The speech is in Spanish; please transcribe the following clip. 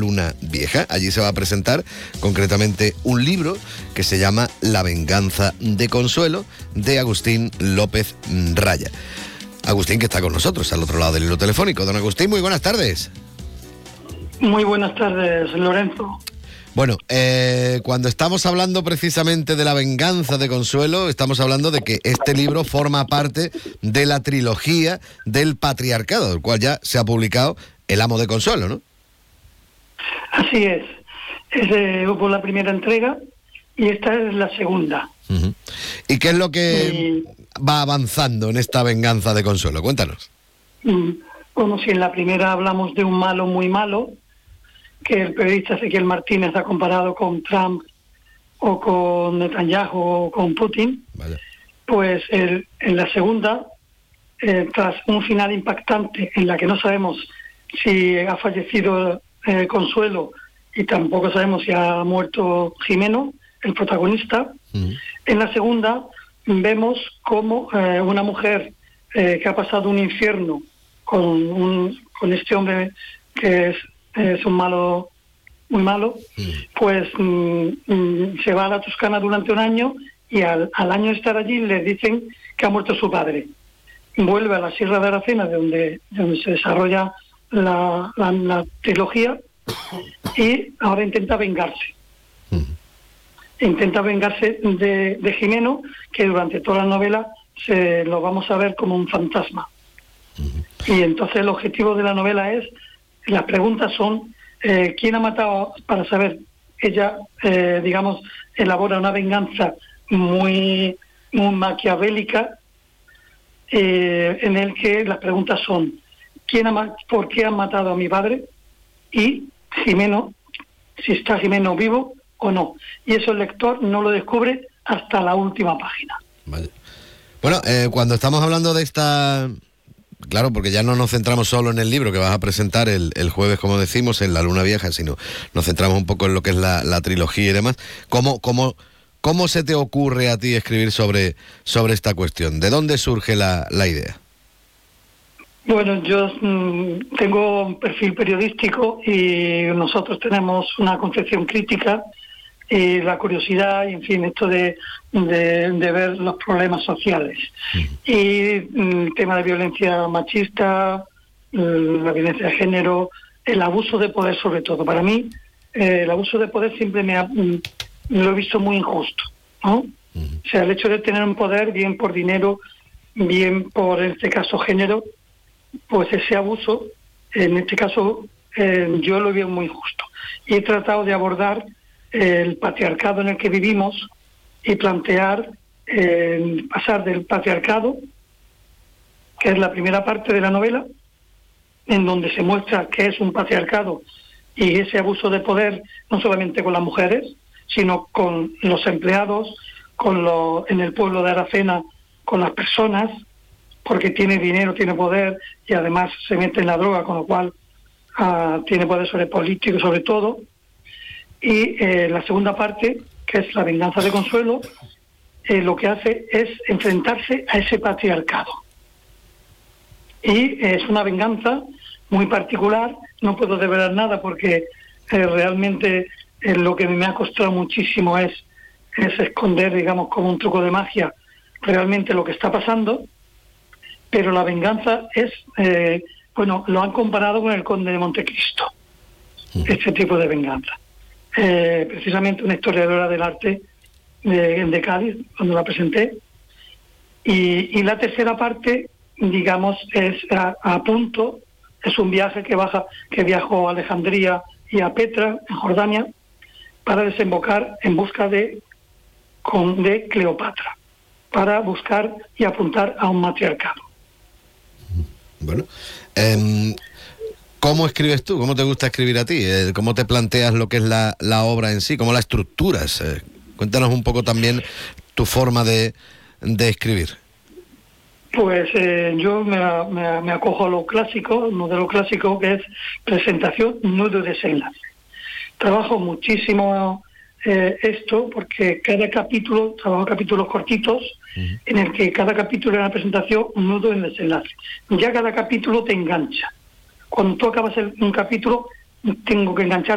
Luna Vieja. Allí se va a presentar concretamente un libro que se llama La venganza de Consuelo, de Agustín López Raya. Agustín, que está con nosotros al otro lado del hilo telefónico. Don Agustín, muy buenas tardes. Muy buenas tardes, Lorenzo. Bueno, cuando estamos hablando precisamente de La venganza de Consuelo, estamos hablando de que este libro forma parte de la trilogía del patriarcado, del cual ya se ha publicado El amo de Consuelo, ¿no? Así es. Hubo la primera entrega y esta es la segunda. Uh-huh. ¿Y qué es lo que va avanzando en esta venganza de Consuelo? Cuéntanos. Bueno, si en la primera hablamos de un malo muy malo, que el periodista Ezequiel Martínez ha comparado con Trump o con Netanyahu o con Putin, Vale. Pues en la segunda, tras un final impactante en la que no sabemos si ha fallecido Consuelo y tampoco sabemos si ha muerto Jimeno, el protagonista, en la segunda vemos cómo una mujer que ha pasado un infierno con este hombre que es un malo, muy malo, pues se va a la Toscana durante un año y al año de estar allí le dicen que ha muerto su padre. Vuelve a la Sierra de Aracena, de donde se desarrolla la trilogía, y ahora intenta vengarse. Intenta vengarse de Jimeno, que durante toda la novela lo vamos a ver como un fantasma. Y entonces el objetivo de la novela es, las preguntas son, ¿quién ha matado? Para saber, ella, digamos, elabora una venganza muy maquiavélica, en el que las preguntas son, ¿por qué han matado a mi padre? Y Jimeno, si está Jimeno vivo o no. Y eso el lector no lo descubre hasta la última página. Vale. Bueno, cuando estamos hablando de esta... Claro, porque ya no nos centramos solo en el libro que vas a presentar el jueves, como decimos, en La Luna Vieja, sino nos centramos un poco en lo que es la trilogía y demás. ¿Cómo se te ocurre a ti escribir sobre esta cuestión? ¿De dónde surge la idea? Bueno, yo tengo un perfil periodístico y nosotros tenemos una concepción crítica y la curiosidad y, en fin, esto de ver los problemas sociales. Y el tema de violencia machista, la violencia de género, el abuso de poder sobre todo. Para mí, el abuso de poder siempre lo he visto muy injusto, ¿no? O sea, el hecho de tener un poder, bien por dinero, bien por, en este caso, género, pues ese abuso, en este caso, yo lo veo muy injusto. Y he tratado de abordar el patriarcado en el que vivimos y plantear pasar del patriarcado, que es la primera parte de la novela, en donde se muestra que es un patriarcado y ese abuso de poder, no solamente con las mujeres, sino con los empleados, en el pueblo de Aracena, con las personas, porque tiene dinero, tiene poder y además se mete en la droga, con lo cual tiene poder sobre político, sobre todo. Y la segunda parte, que es La venganza de Consuelo, lo que hace es enfrentarse a ese patriarcado. Y es una venganza muy particular, no puedo develar nada porque realmente lo que me ha costado muchísimo es esconder, digamos, como un truco de magia, realmente lo que está pasando, pero la venganza es, lo han comparado con el Conde de Montecristo, este tipo de venganza. Precisamente una historiadora del arte de Cádiz, cuando la presenté. Y la tercera parte, digamos, es a punto, es un viaje que viajó a Alejandría y a Petra, en Jordania, para desembocar en busca de Cleopatra, para buscar y apuntar a un matriarcado. Bueno, ¿cómo escribes tú? ¿Cómo te gusta escribir a ti? ¿Cómo te planteas lo que es la obra en sí? ¿Cómo la estructuras? Cuéntanos un poco también tu forma de escribir. Pues yo me acojo a lo clásico, el modelo clásico, que es presentación, nudo y desenlace. Trabajo muchísimo esto porque cada capítulo, trabajo capítulos cortitos, en el que cada capítulo es una presentación, un nudo y un desenlace. Ya cada capítulo te engancha. Cuando tú acabas un capítulo, tengo que enganchar